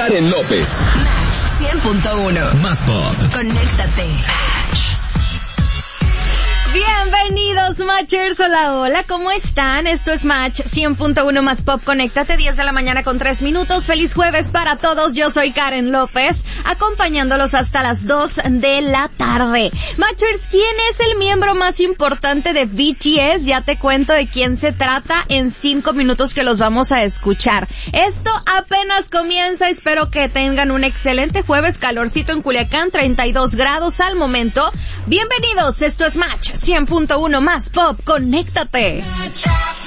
Karen López. Match 100.1. Más pop. Conéctate. Bienvenidos, Matchers. Hola, hola, ¿cómo están? Esto es Match 100.1 Más Pop. Conéctate, 10 de la mañana con 3 minutos. Feliz jueves para todos. Yo soy Karen López, acompañándolos hasta las 2 de la tarde. Matchers, ¿quién es el miembro más importante de BTS? Ya te cuento de quién se trata en 5 minutos que los vamos a escuchar. Esto apenas comienza. Espero que tengan un excelente jueves. Calorcito en Culiacán, 32 grados al momento. Bienvenidos, esto es Match 100.1 Más Pop. Conéctate.